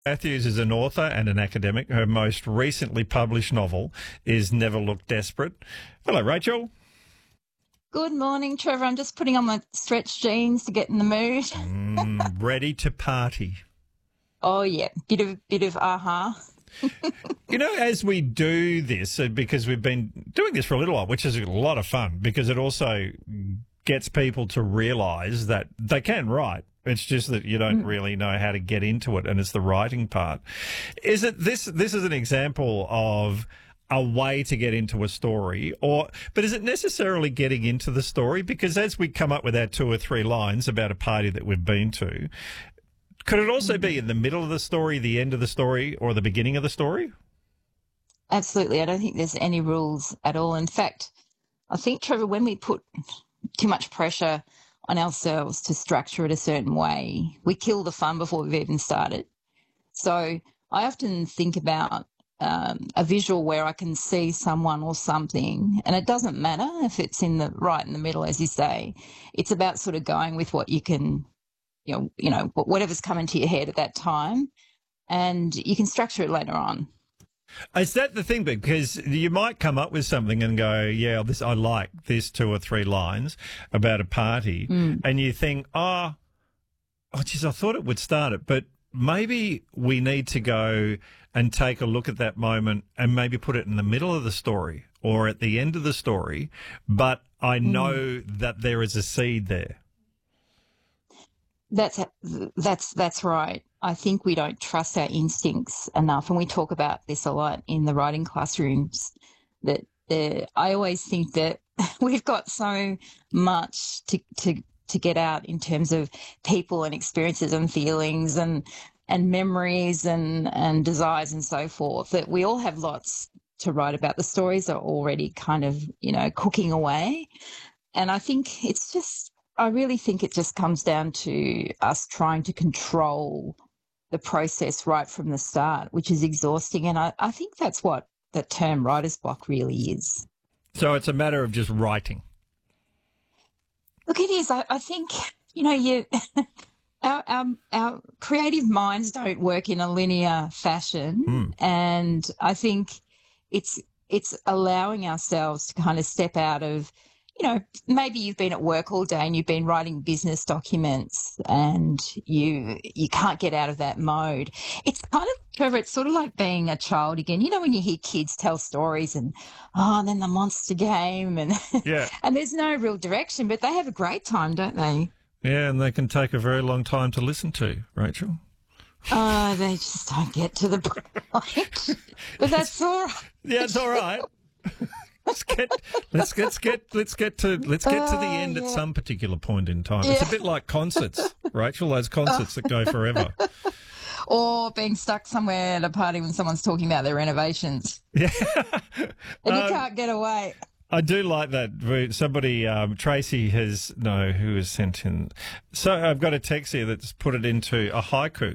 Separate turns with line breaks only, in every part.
Matthews is an author and an academic. Her most recently published novel is Never Look Desperate. Hello, Rachel.
Good morning, Trevor. I'm just putting on my stretched jeans to get in the mood.
Ready to party.
Oh, yeah. Bit of aha.
You know, as we do this, because we've been doing this for a little while, which is a lot of fun, because it also gets people to realise that they can write. It's just that you don't really know how to get into it, and it's the writing part. Is it this is an example of a way to get into a story, but is it necessarily getting into the story? Because as we come up with our 2 or 3 lines about a party that we've been to, could it also be in the middle of the story, the end of the story, or the beginning of the story?
Absolutely. I don't think there's any rules at all. In fact, I think, Trevor, when we put too much pressure on ourselves to structure it a certain way, we kill the fun before we've even started. So I often think about a visual where I can see someone or something, and it doesn't matter if it's in the middle, as you say. It's about sort of going with what you can, whatever's coming to your head at that time, and you can structure it later on.
Is that the thing? Because you might come up with something and go, yeah, I like this 2 or 3 lines about a party, and you think, geez, I thought it would start it, but maybe we need to go and take a look at that moment and maybe put it in the middle of the story or at the end of the story, but I know that there is a seed there.
That's right. I think we don't trust our instincts enough, and we talk about this a lot in the writing classrooms. I always think that we've got so much to get out in terms of people and experiences and feelings and memories and desires and so forth, that we all have lots to write about. The stories are already kind of, cooking away. And I really think it just comes down to us trying to control the process right from the start, which is exhausting. And I think that's what that term writer's block really is.
So it's a matter of just writing.
Look, it is. I think, our creative minds don't work in a linear fashion. And I think it's allowing ourselves to kind of step out of, maybe you've been at work all day and you've been writing business documents and you can't get out of that mode. It's kind of, Trevor, it's sort of like being a child again. When you hear kids tell stories and then the monster game and and there's no real direction, but they have a great time, don't they?
Yeah, and they can take a very long time to listen to, Rachel.
They just don't get to the point. But that's all right.
Yeah, it's all right. Let's get to the end at some particular point in time. It's a bit like concerts, Rachel, those concerts that go forever.
Or being stuck somewhere at a party when someone's talking about their renovations. Yeah. And you can't get away.
I do like that. Somebody, Tracy who has sent in. So I've got a text here that's put it into a haiku.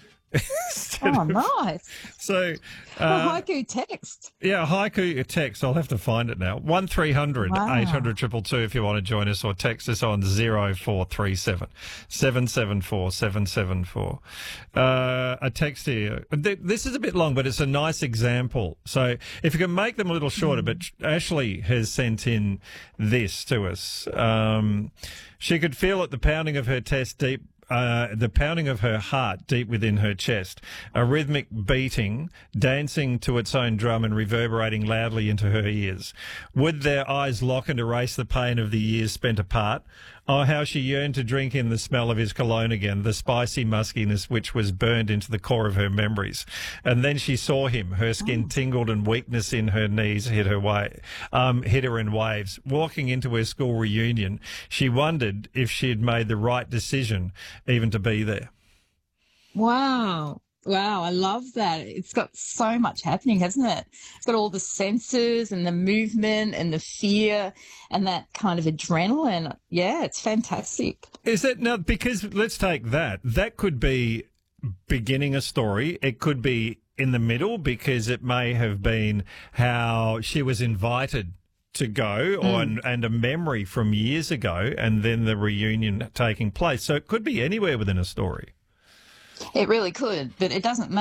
Nice.
So
a haiku text.
Yeah, a haiku text. I'll have to find it now. 1300 800 222 if you want to join us, or text us on 0437 774 774. A text here. This is a bit long, but it's a nice example. So if you can make them a little shorter, but Ashley has sent in this to us. She could feel it, the pounding of her the pounding of her heart deep within her chest, a rhythmic beating, dancing to its own drum and reverberating loudly into her ears. Would their eyes lock and erase the pain of the years spent apart? Oh, how she yearned to drink in the smell of his cologne again, the spicy muskiness which was burned into the core of her memories. And then she saw him. Her skin tingled and weakness in her knees hit her in waves. Walking into her school reunion, she wondered if she had made the right decision even to be there.
Wow. Wow, I love that. It's got so much happening, hasn't it? It's got all the senses and the movement and the fear and that kind of adrenaline. Yeah, it's fantastic.
Is that now? Because let's take that. That could be beginning a story. It could be in the middle, because it may have been how she was invited to go and a memory from years ago, and then the reunion taking place. So it could be anywhere within a story.
It really could, but it doesn't matter.